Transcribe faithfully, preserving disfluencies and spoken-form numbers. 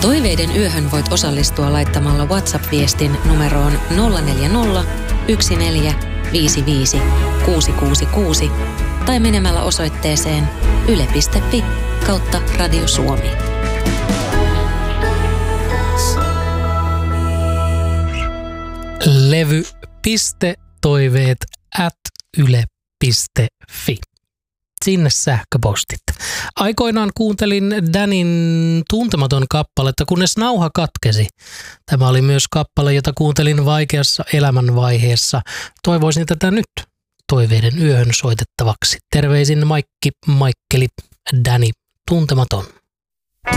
Toiveiden yöhön voit osallistua laittamalla WhatsApp-viestin numeroon nolla neljä nolla, yksi neljä, viisi viisi, kuusi kuusi kuusi tai menemällä osoitteeseen yle piste fi kautta Radio Suomi. Levy piste toiveet at yle piste fi. Sinne sähköpostit. Aikoinaan kuuntelin Danin Tuntematon kappaletta, kunnes nauha katkesi. Tämä oli myös kappale, jota kuuntelin vaikeassa elämänvaiheessa. Toivoisin tätä nyt toiveiden yöhön soitettavaksi. Terveisin Maikki, Maikkeli, Dani Tuntematon.